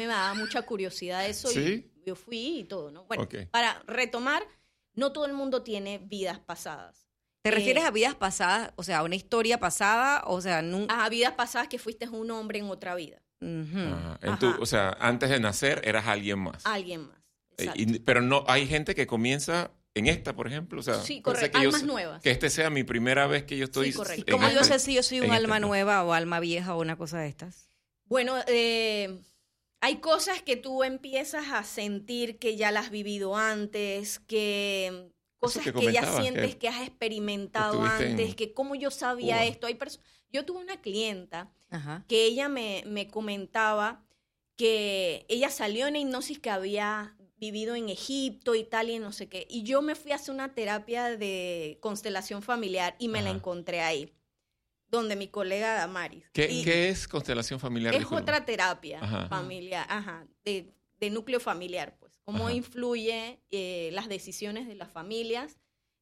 me daba mucha curiosidad eso. ¿Sí? Y yo fui y todo, ¿no? Bueno, Okay. para retomar, no todo el mundo tiene vidas pasadas. ¿Te refieres a vidas pasadas, o sea, a una historia pasada, o sea, A vidas pasadas que fuiste un hombre en otra vida. Uh-huh. O sea, antes de nacer eras alguien más. Alguien más, exacto. Pero no, hay gente que comienza en esta, por ejemplo. O sea, Sí, puede ser correcto, que almas nuevas. Que este sea mi primera vez que yo estoy... Sí, correcto. ¿Y cómo yo sé si yo soy un en alma este- nueva o alma vieja o una cosa de estas? Bueno, hay cosas que tú empiezas a sentir que ya las has vivido antes, que cosas que que ya comentabas, sientes que has experimentado estuviste en antes, que cómo yo sabía Cuba. esto. Yo tuve una clienta Ajá. que ella me comentaba que ella salió en hipnosis que había vivido en Egipto, Italia y no sé qué. Y yo me fui a hacer una terapia de constelación familiar y me la Ajá. encontré ahí, donde mi colega Damaris. Y ¿Qué es constelación familiar? es Disculpa. otra terapia Ajá. familiar, de núcleo familiar, pues. Cómo Ajá. influye las decisiones de las familias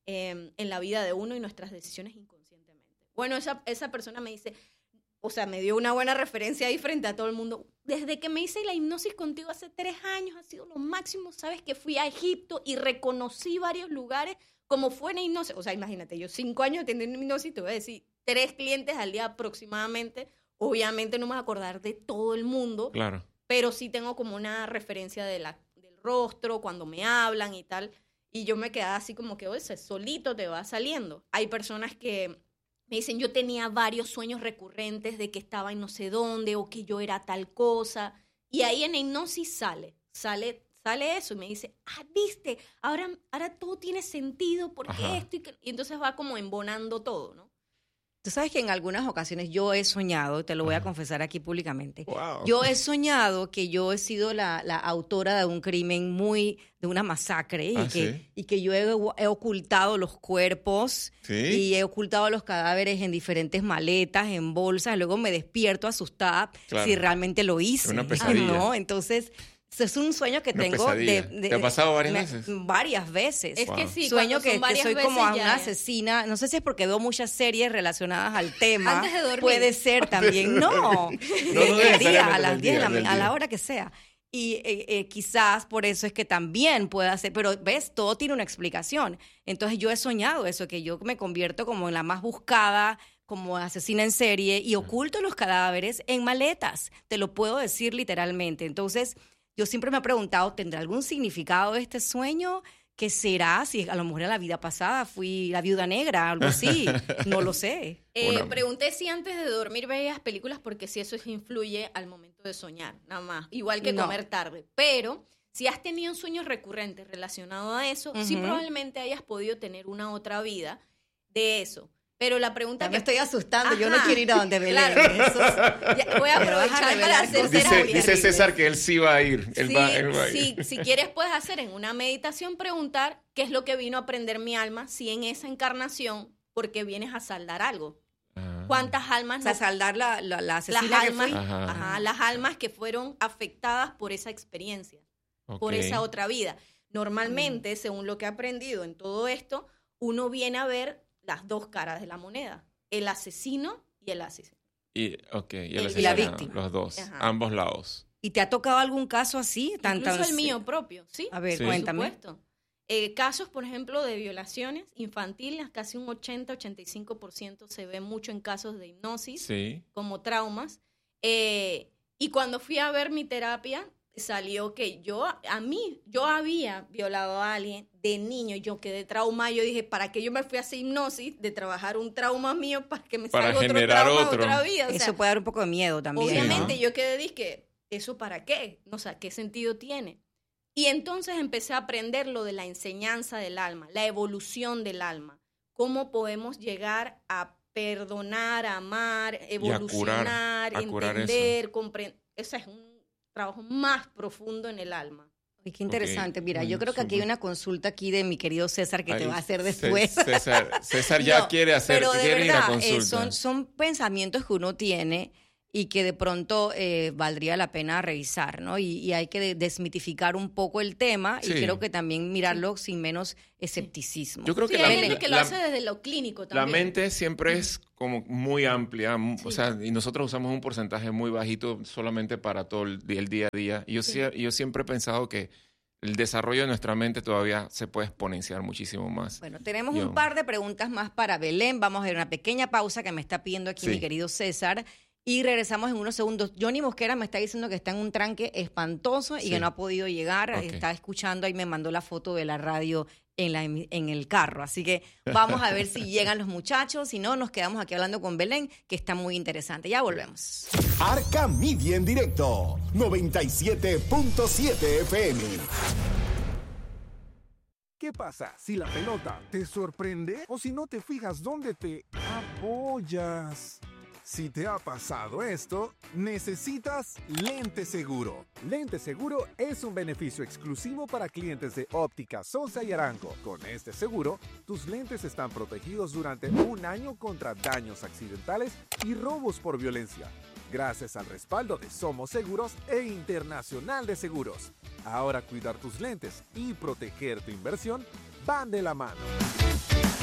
en la vida de uno y nuestras decisiones inconscientemente. Bueno, esa persona me dice, o sea, me dio una buena referencia ahí frente a todo el mundo. Desde que me hice la hipnosis contigo hace 3 años, ha sido lo máximo. Sabes que fui a Egipto y reconocí varios lugares como fue en hipnosis. O sea, imagínate, yo 5 años teniendo hipnosis, te voy a decir 3 clientes al día aproximadamente. Obviamente no me voy a acordar de todo el mundo, Claro. pero sí tengo como una referencia del rostro, cuando me hablan y tal. Y yo me quedaba así como que, oye, solito te va saliendo. Hay personas que me dicen, yo tenía varios sueños recurrentes de que estaba en no sé dónde o que yo era tal cosa. Y ahí en hipnosis sale eso y me dice, viste, ahora todo tiene sentido porque Ajá. esto y entonces va como embonando todo, ¿no? Tú sabes que en algunas ocasiones yo he soñado, te lo voy a Ajá. confesar aquí públicamente, Wow. yo he soñado que yo he sido la autora de un crimen de una masacre ¿Sí? y que yo he ocultado los cuerpos ¿Sí? y he ocultado los cadáveres en diferentes maletas, en bolsas, luego me despierto asustada Claro. si realmente lo hice. Una pesadilla. ¿No? Entonces, es un sueño que Una tengo pesadilla. ¿Te ha pasado varias veces? Varias veces. Es que Wow. sí, Sueño cuando son que varias soy como veces una ya- asesina. No sé si es porque veo muchas series relacionadas al tema. Antes de dormir. Puede ser también. No, No el día, necesariamente a las del 10 día, a del la día. hora que sea. Y quizás por eso es que también pueda ser. Pero ves, todo tiene una explicación. Entonces yo he soñado eso, que yo me convierto como en la más buscada, como asesina en serie y oculto los cadáveres en maletas. Te lo puedo decir literalmente. Entonces, yo siempre me he preguntado, ¿tendrá algún significado este sueño? ¿Qué será? Si a lo mejor en la vida pasada fui la viuda negra, algo así. No lo sé. Pregunté si antes de dormir veías películas porque si eso influye al momento de soñar, nada más. Igual que No. comer tarde. Pero si has tenido sueños recurrentes relacionados a eso, sí Ujú. probablemente hayas podido tener una otra vida de eso. Pero la pregunta Ya me que... estoy asustando. Yo no Ajá, quiero ir a donde Belén. claro. Eso es- Ya, voy a Me vas a aprovechar para revelar hacer cosas terapia. Dice César que él sí va a ir. Él va a ir. Si quieres puedes hacer en una meditación preguntar qué es lo que vino a aprender mi alma si en esa encarnación, porque vienes a saldar algo. Ah. ¿Cuántas almas O sea, no- saldar la las asesina que almas, fui. Ajá. las almas que fueron afectadas por esa experiencia, por Ok. esa otra vida? Normalmente, según lo que he aprendido en todo esto, uno viene a ver las dos caras de la moneda, el asesino y el asesino. Y el Y la asesino, víctima. Los dos. Ajá. Ambos lados. ¿Y te ha tocado algún caso así? Incluso el mío propio, ¿sí? A ver, Sí. cuéntame. Por supuesto. Casos, por ejemplo, de violaciones infantiles, casi un 80-85% se ve mucho en casos de hipnosis, Sí. como traumas. Y cuando fui a ver mi terapia, salió que yo había violado a alguien de niño, yo quedé traumada, yo dije, ¿para qué yo me fui a hacer hipnosis de trabajar un trauma mío para que me Para salga otro generar trauma otro. otra vida? O sea, Eso puede dar un poco de miedo también. obviamente ¿no? yo quedé, dije, ¿eso para qué? O sea, ¿qué sentido tiene? Y entonces empecé a aprender lo de la enseñanza del alma, la evolución del alma, cómo podemos llegar a perdonar, a amar, evolucionar, a curar entender, comprender. Ese es un trabajo más profundo en el alma. Ay, qué interesante. Ok, Mira, muy yo creo que aquí hay súper. una consulta aquí de mi querido César que te Ahí, va a hacer después. César ya No, quiere hacer, pero de quiere ir a verdad, consulta. son pensamientos que uno tiene y que de pronto valdría la pena revisar, ¿no? Y hay que desmitificar un poco el tema y Sí. creo que también mirarlo sin menos escepticismo. Yo creo Sí, que hay gente que lo la- hace desde lo clínico la también. mente siempre es como muy amplia, o Sí. sea, y nosotros usamos un porcentaje muy bajito solamente para todo el día a día. Y Sí. yo siempre he pensado que el desarrollo de nuestra mente todavía se puede exponenciar muchísimo más. Bueno, tenemos Yo- un par de preguntas más para Belén. Vamos a ver una pequeña pausa que me está pidiendo aquí Sí. mi querido César. Y regresamos en unos segundos. Johnny Mosquera me está diciendo que está en un tranque espantoso y Sí. que no ha podido llegar. Ok. Está escuchando y me mandó la foto de la radio en el carro. Así que vamos a ver si llegan los muchachos. Si no, nos quedamos aquí hablando con Belén, que está muy interesante. Ya volvemos. Arca Media en directo, 97.7 FM. ¿Qué pasa si la pelota te sorprende o si no te fijas dónde te apoyas? Si te ha pasado esto, necesitas Lente Seguro. Lente Seguro es un beneficio exclusivo para clientes de Óptica Sosa y Arango. Con este seguro, tus lentes están protegidos durante un año contra daños accidentales y robos por violencia, gracias al respaldo de Somos Seguros e Internacional de Seguros. Ahora cuidar tus lentes y proteger tu inversión van de la mano.